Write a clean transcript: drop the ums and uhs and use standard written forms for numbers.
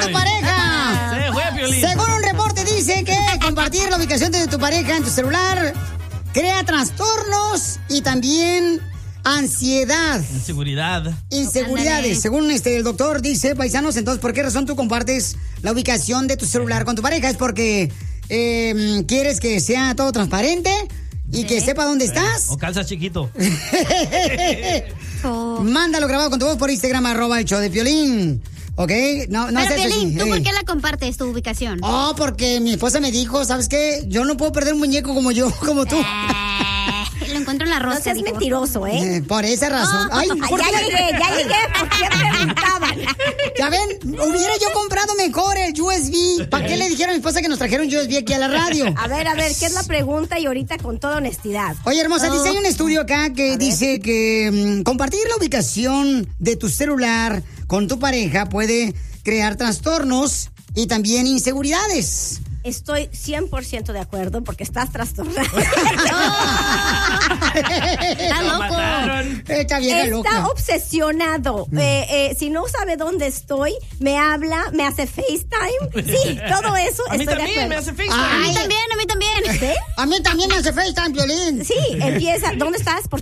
tu pareja. Se fue, Piolín. Según un reporte dice que compartir la ubicación de tu pareja en tu celular crea trastornos y también ansiedad. Inseguridades. Según el doctor dice, paisanos, entonces, ¿por qué razón tú compartes la ubicación de tu celular con tu pareja? ¿Es porque quieres que sea todo transparente y que sepa dónde estás? O calza chiquito. Mándalo grabado con tu voz por Instagram, @el_show_de_Piolín. ¿Ok? No Pero haces Piolín, así. ¿tú por qué la compartes, tu ubicación? Oh, porque mi esposa me dijo, ¿sabes qué? Yo no puedo perder un muñeco como tú. Lo encuentro en la rosca. No seas mentiroso, ¿eh? Por esa razón. Ay, ya llegué, ¿por qué preguntaban? Ya ven, hubiera yo comprado mejor el USB. ¿Para qué le dijeron a mi esposa que nos trajeron un USB aquí a la radio? A ver, ¿qué es la pregunta? Y ahorita con toda honestidad. Oye, hermosa, dice, hay un estudio acá que dice que compartir la ubicación de tu celular con tu pareja puede crear trastornos y también inseguridades. Estoy 100% de acuerdo porque estás trastornado. Está loco. Esta vieja loca. Está obsesionado. Si no sabe dónde estoy, me habla, me hace FaceTime. Sí, todo eso A mí estoy de también acuerdo. me hace FaceTime. A mí también. ¿Sí? A mí también me hace FaceTime, Piolín. Sí, empieza. ¿Dónde estás? ¿Por